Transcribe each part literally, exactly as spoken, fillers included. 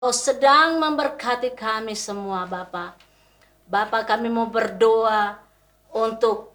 Kau sedang memberkati kami semua, Bapa. Bapa, kami mau berdoa untuk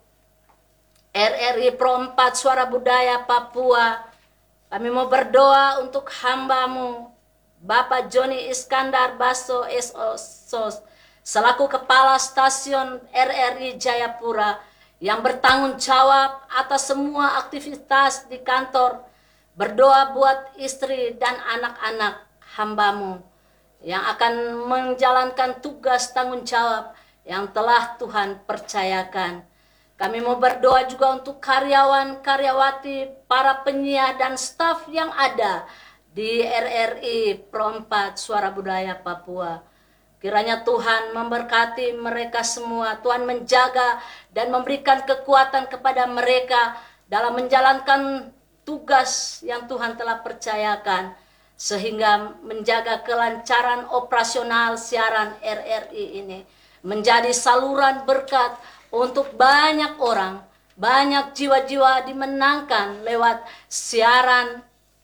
R R I Pro empat Suara Budaya Papua. Kami mau berdoa untuk hamba-Mu, Bapak Joni Iskandar Baso S O S O S, selaku Kepala Stasiun R R I Jayapura, yang bertanggung jawab atas semua aktivitas di kantor. Berdoa buat istri dan anak-anak hamba-Mu yang akan menjalankan tugas tanggung jawab yang telah Tuhan percayakan. Kami mau berdoa juga untuk karyawan-karyawati, para penyiar dan staf yang ada di R R I Pro empat Suara Budaya Papua. Kiranya Tuhan memberkati mereka semua, Tuhan menjaga dan memberikan kekuatan kepada mereka dalam menjalankan tugas yang Tuhan telah percayakan, sehingga menjaga kelancaran operasional siaran R R I ini menjadi saluran berkat untuk banyak orang, banyak jiwa-jiwa dimenangkan lewat siaran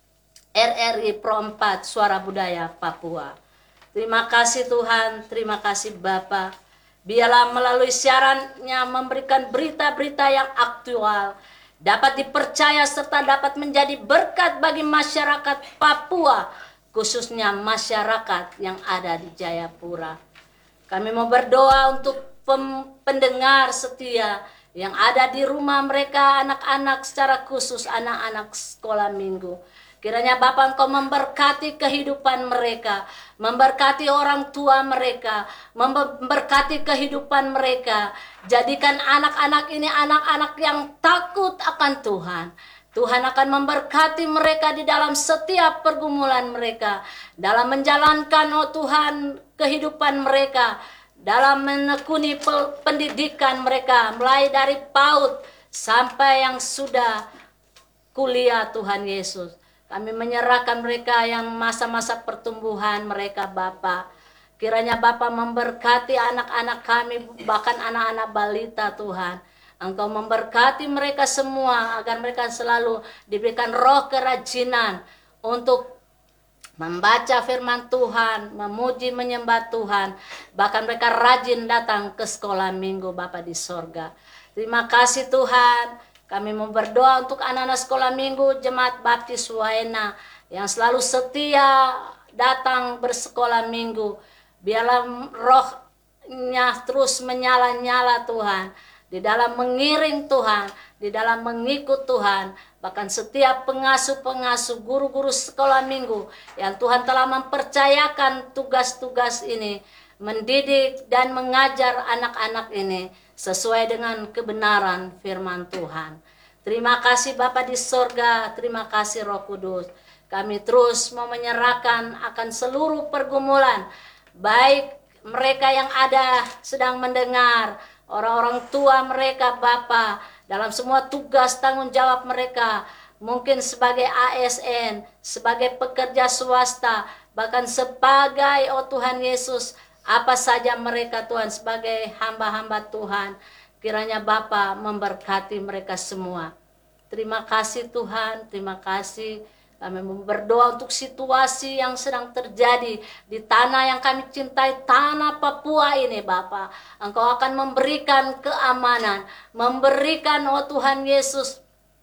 R R I Pro empat Suara Budaya Papua. Terima kasih Tuhan, terima kasih Bapa. Biarlah melalui siarannya memberikan berita-berita yang aktual, dapat dipercaya serta dapat menjadi berkat bagi masyarakat Papua, khususnya masyarakat yang ada di Jayapura. Kami mau berdoa untuk pendengar setia yang ada di rumah mereka, anak-anak secara khusus anak-anak sekolah minggu. Kiranya Bapa Engkau memberkati kehidupan mereka, memberkati orang tua mereka, memberkati kehidupan mereka. Jadikan anak-anak ini anak-anak yang takut akan Tuhan. Tuhan akan memberkati mereka di dalam setiap pergumulan mereka, dalam menjalankan, oh Tuhan, kehidupan mereka, dalam menekuni pendidikan mereka, mulai dari PAUD sampai yang sudah kuliah. Tuhan Yesus, kami menyerahkan mereka yang masa-masa pertumbuhan mereka, Bapa. Kiranya Bapa memberkati anak-anak kami, bahkan anak-anak balita, Tuhan. Engkau memberkati mereka semua agar mereka selalu diberikan roh kerajinan untuk membaca firman Tuhan, memuji menyembah Tuhan. Bahkan mereka rajin datang ke sekolah minggu, Bapa di sorga. Terima kasih Tuhan. Kami mau berdoa untuk anak-anak sekolah minggu Jemaat Baptis Waena yang selalu setia datang bersekolah minggu. Biarlah rohnya terus menyala-nyala Tuhan, di dalam mengiring Tuhan, di dalam mengikut Tuhan. Bahkan setiap pengasuh-pengasuh, guru-guru sekolah minggu yang Tuhan telah mempercayakan tugas-tugas ini, mendidik dan mengajar anak-anak ini sesuai dengan kebenaran firman Tuhan. Terima kasih Bapa di sorga, terima kasih Roh Kudus. Kami terus mau menyerahkan akan seluruh pergumulan, baik mereka yang ada sedang mendengar, orang-orang tua mereka Bapa, dalam semua tugas tanggung jawab mereka, mungkin sebagai A S N, sebagai pekerja swasta, bahkan sebagai, oh Tuhan Yesus, apa saja mereka Tuhan, sebagai hamba-hamba Tuhan. Kiranya Bapa memberkati mereka semua. Terima kasih Tuhan, terima kasih. Kami berdoa untuk situasi yang sedang terjadi di tanah yang kami cintai, tanah Papua ini Bapa. Engkau akan memberikan keamanan, memberikan, oh Tuhan Yesus,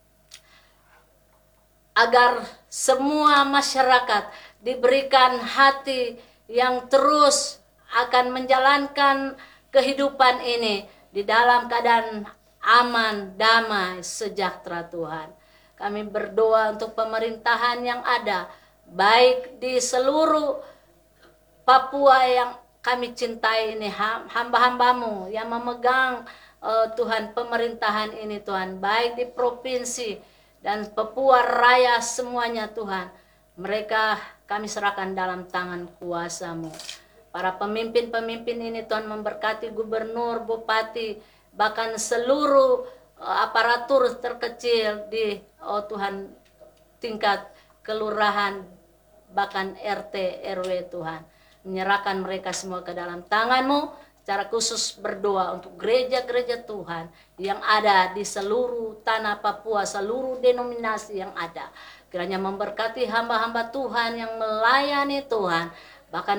agar semua masyarakat diberikan hati yang terus akan menjalankan kehidupan ini di dalam keadaan aman, damai, sejahtera Tuhan. Kami berdoa untuk pemerintahan yang ada, baik di seluruh Papua yang kami cintai ini, hamba-hambamu yang memegang uh, Tuhan pemerintahan ini Tuhan, baik di provinsi dan Papua Raya semuanya Tuhan. Mereka kami serahkan dalam tangan kuasa-Mu. Para pemimpin-pemimpin ini Tuhan memberkati gubernur, bupati, bahkan seluruh uh, aparatur terkecil di, oh Tuhan, tingkat kelurahan, bahkan R T R W Tuhan. Menyerahkan mereka semua ke dalam tangan-Mu. Secara khusus berdoa untuk gereja-gereja Tuhan yang ada di seluruh tanah Papua, seluruh denominasi yang ada. Kiranya memberkati hamba-hamba Tuhan yang melayani Tuhan. Bahkan